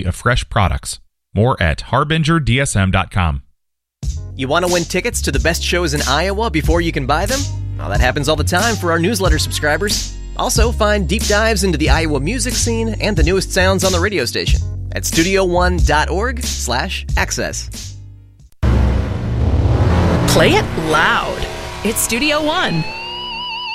of fresh products. More at harbingerdsm.com. You want to win tickets to the best shows in Iowa before you can buy them? Well, that happens all the time for our newsletter subscribers. Also, find deep dives into the Iowa music scene and the newest sounds on the radio station at studio1.org/access. Play it loud. It's Studio One.